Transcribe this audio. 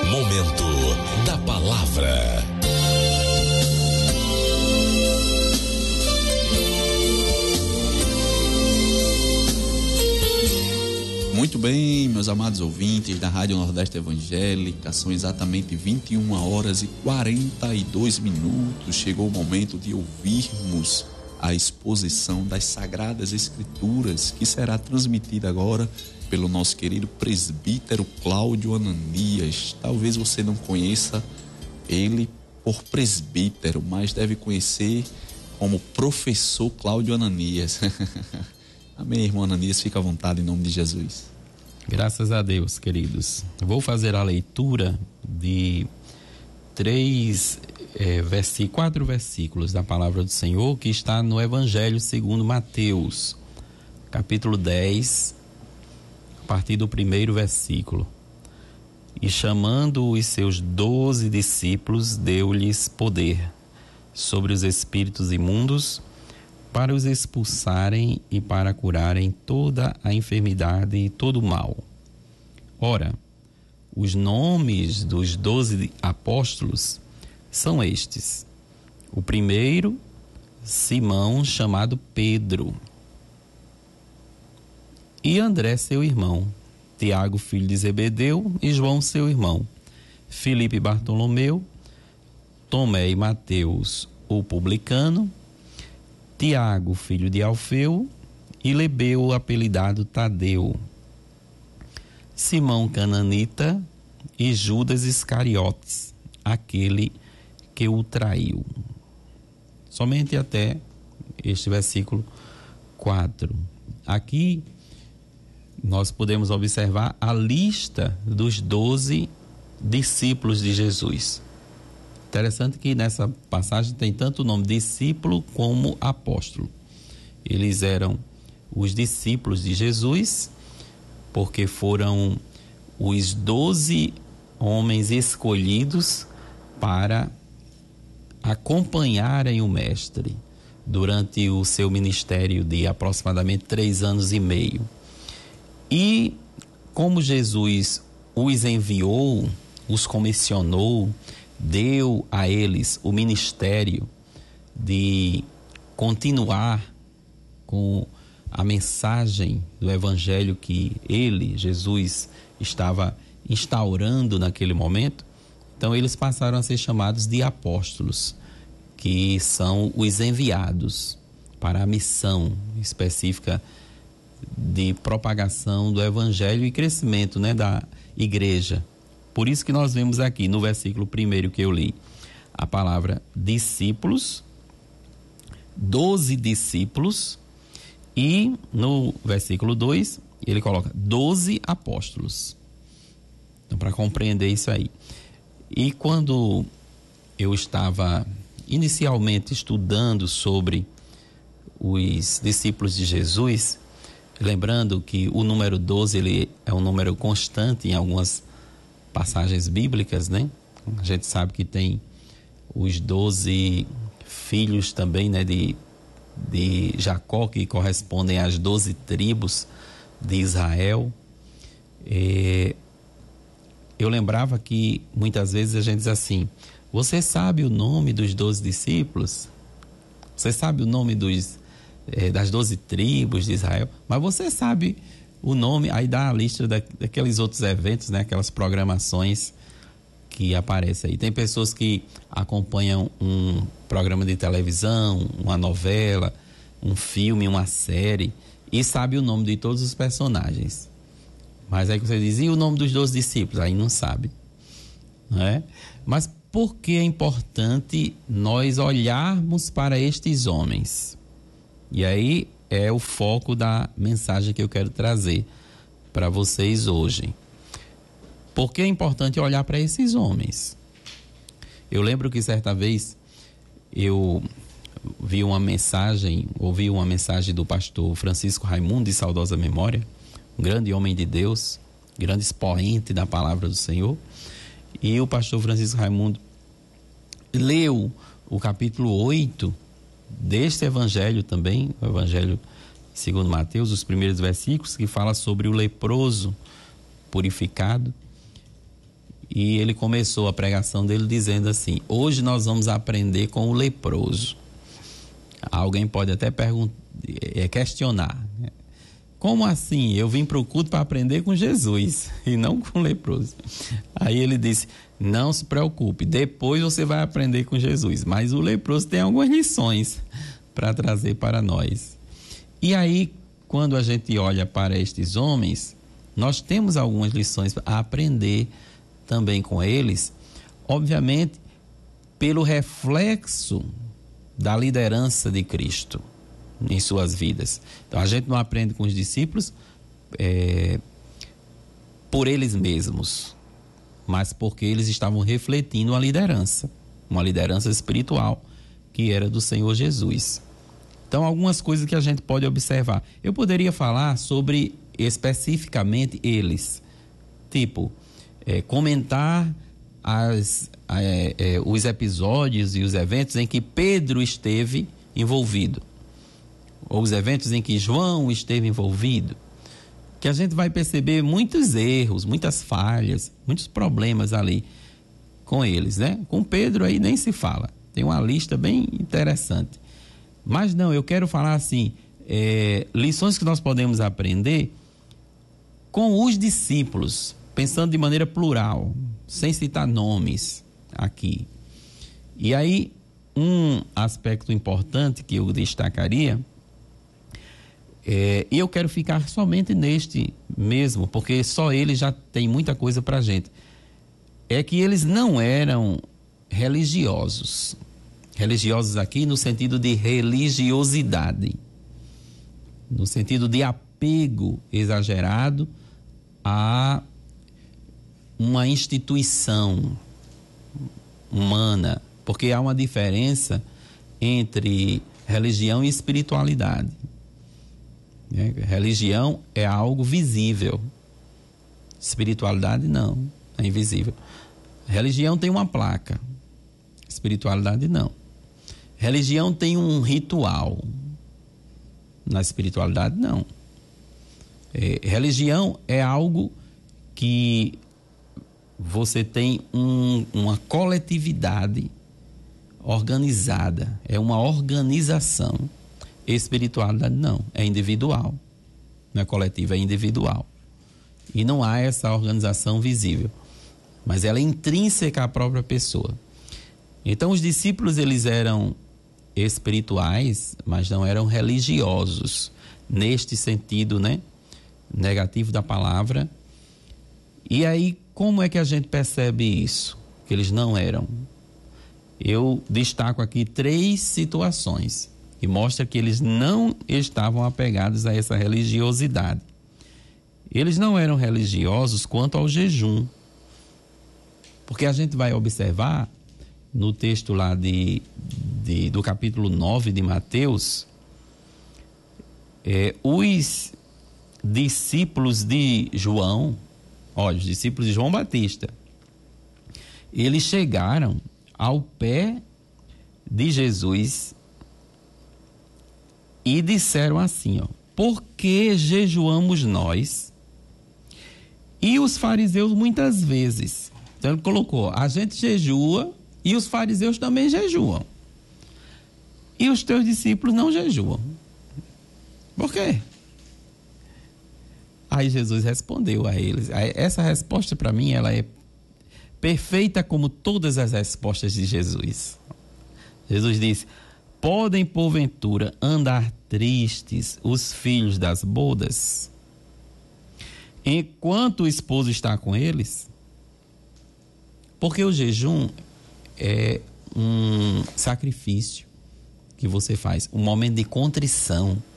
Momento da Palavra. Muito bem, meus amados ouvintes da Rádio Nordeste Evangélica, são exatamente 21 horas e 42 minutos. Chegou o momento de ouvirmos a exposição das Sagradas Escrituras, que será transmitida agora pelo nosso querido presbítero Cláudio Ananias. Talvez você não conheça ele por presbítero, mas deve conhecer como professor Cláudio Ananias. Amém, irmão Ananias, fica à vontade em nome de Jesus. Graças a Deus, queridos. Vou fazer a leitura de 4 versículos da Palavra do Senhor, que está no Evangelho segundo Mateus, capítulo 10, a partir do 1º versículo. E chamando os seus 12 discípulos, deu-lhes poder sobre os espíritos imundos, para os expulsarem e para curarem toda a enfermidade e todo o mal. Ora, os nomes dos 12 apóstolos são estes: o primeiro, Simão, chamado Pedro, e André, seu irmão, Tiago, filho de Zebedeu, e João, seu irmão, Filipe e Bartolomeu, Tomé e Mateus, o publicano, Tiago, filho de Alfeu, e Lebeu, apelidado Tadeu, Simão cananita e Judas Iscariotes, aquele que o traiu. Somente até este versículo 4. Aqui nós podemos observar a lista dos 12 discípulos de Jesus. Interessante que nessa passagem tem tanto o nome discípulo como apóstolo. Eles eram os discípulos de Jesus, porque foram os 12 homens escolhidos para acompanharem o Mestre durante o seu ministério de aproximadamente 3 anos e meio. E como Jesus os enviou, os comissionou, deu a eles o ministério de continuar com a mensagem do Evangelho que ele, Jesus, estava instaurando naquele momento. Então eles passaram a ser chamados de apóstolos, que são os enviados para a missão específica de propagação do Evangelho e crescimento, da igreja. Por isso que nós vemos aqui no versículo 1 que eu li a palavra discípulos, 12 discípulos, e no versículo 2 ele coloca 12 apóstolos. Então, para compreender isso aí. E quando eu estava inicialmente estudando sobre os discípulos de Jesus, lembrando que o número 12 ele é um número constante em algumas passagens bíblicas, A gente sabe que tem os 12 filhos também, de Jacó, que correspondem às 12 tribos de Israel. Eu lembrava que muitas vezes a gente diz assim: você sabe o nome dos 12 discípulos? Você sabe o nome das 12 tribos de Israel? Mas você sabe o nome, aí dá a lista daqueles outros eventos, aquelas programações que aparecem aí. Tem pessoas que acompanham um programa de televisão, uma novela, um filme, uma série, e sabe o nome de todos os personagens. Mas aí você diz: e o nome dos 12 discípulos? Aí não sabe, não é? Mas por que é importante nós olharmos para estes homens? E aí é o foco da mensagem que eu quero trazer para vocês hoje. Por que é importante olhar para esses homens? Eu lembro que certa vez eu ouvi uma mensagem do pastor Francisco Raimundo, de saudosa memória, um grande homem de Deus, grande expoente da palavra do Senhor. E o pastor Francisco Raimundo leu o capítulo 8 deste evangelho também, o evangelho segundo Mateus, os primeiros versículos, que fala sobre o leproso purificado. E ele começou a pregação dele dizendo assim: hoje nós vamos aprender com o leproso. Alguém pode até questionar: como assim? Eu vim para o culto para aprender com Jesus e não com o leproso. Aí ele disse: não se preocupe, depois você vai aprender com Jesus, mas o leproso tem algumas lições para trazer para nós. E aí, quando a gente olha para estes homens, nós temos algumas lições a aprender também com eles, obviamente pelo reflexo da liderança de Cristo em suas vidas. Então a gente não aprende com os discípulos por eles mesmos, mas porque eles estavam refletindo uma liderança espiritual que era do Senhor Jesus. Então algumas coisas que a gente pode observar. Eu poderia falar sobre especificamente eles, tipo comentar os episódios e os eventos em que Pedro esteve envolvido, ou os eventos em que João esteve envolvido, que a gente vai perceber muitos erros, muitas falhas, muitos problemas ali com eles, né? Com Pedro aí nem se fala, tem uma lista bem interessante. Mas não, eu quero falar assim, lições que nós podemos aprender com os discípulos, pensando de maneira plural, sem citar nomes aqui. E aí, um aspecto importante que eu destacaria, e eu quero ficar somente neste mesmo, porque só ele já tem muita coisa para a gente, é que eles não eram religiosos. Religiosos aqui no sentido de religiosidade, no sentido de apego exagerado a uma instituição humana, porque há uma diferença entre religião e espiritualidade. Religião é algo visível, espiritualidade não, é invisível. Religião tem uma placa, espiritualidade não. Religião tem um ritual, na espiritualidade não. Religião é algo que você tem uma coletividade organizada, é uma organização. Espiritualidade não, é individual, não é coletiva, é individual. E não há essa organização visível, mas ela é intrínseca à própria pessoa. Então os discípulos, eles eram espirituais, mas não eram religiosos, neste sentido, né, negativo da palavra. E aí, como é que a gente percebe isso? Que eles não eram. Eu destaco aqui 3 situações que mostram que eles não estavam apegados a essa religiosidade. Eles não eram religiosos quanto ao jejum, porque a gente vai observar no texto lá do capítulo 9 de Mateus, os discípulos de João, os discípulos de João Batista, eles chegaram ao pé de Jesus e disseram assim, por que jejuamos nós e os fariseus muitas vezes? Então ele colocou, a gente jejua e os fariseus também jejuam. E os teus discípulos não jejuam. Por quê? Aí Jesus respondeu a eles. Essa resposta para mim, ela é perfeita como todas as respostas de Jesus. Jesus disse, podem porventura andar tristes os filhos das bodas, enquanto o esposo está com eles? Porque o jejum é um sacrifício que você faz, um momento de contrição.